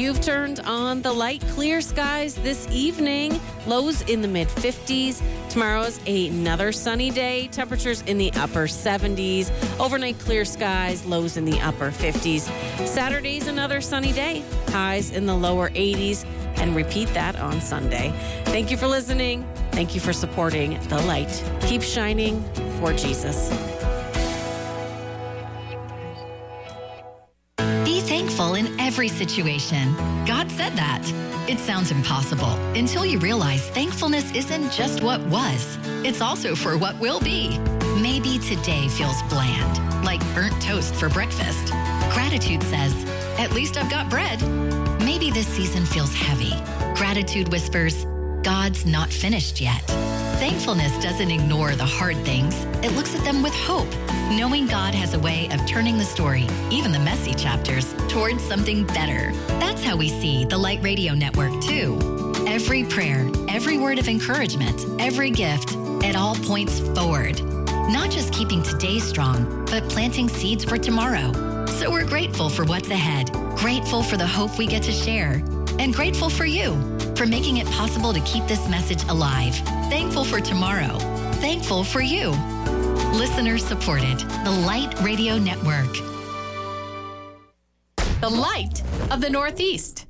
You've turned on the light. Clear skies this evening. Lows in the mid-50s. Tomorrow's another sunny day. Temperatures in the upper 70s. Overnight clear skies. Lows in the upper 50s. Saturday's another sunny day. Highs in the lower 80s. And repeat that on Sunday. Thank you for listening. Thank you for supporting The Light. Keep shining for Jesus. Be thankful in every situation. God said that. It sounds impossible until you realize thankfulness isn't just what was. It's also for what will be. Maybe today feels bland, like burnt toast for breakfast. Gratitude says, at least I've got bread. Maybe this season feels heavy. Gratitude whispers, God's not finished yet. Thankfulness doesn't ignore the hard things. It looks at them with hope, knowing God has a way of turning the story, even the messy chapters, towards something better. That's how we see the Light Radio Network, too. Every prayer, every word of encouragement, every gift, it all points forward. Not just keeping today strong, but planting seeds for tomorrow. So we're grateful for what's ahead, grateful for the hope we get to share, and grateful for you for making it possible to keep this message alive. Thankful for tomorrow. Thankful for you. Listener supported. The Light Radio Network. The Light of the Northeast.